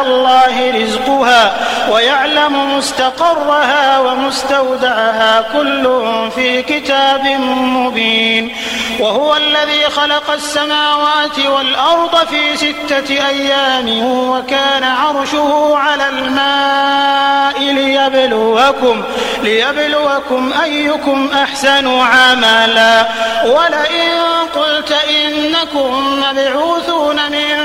الله رزقها ويعلم مستقرها ومستودعها كل في كتاب مبين. وهو الذي خلق السماوات والأرض في 6 أيام وكان عرشه على الماء ليبلوكم أيكم أحسن عملا. ولئن قلت إنكم مبعوثون من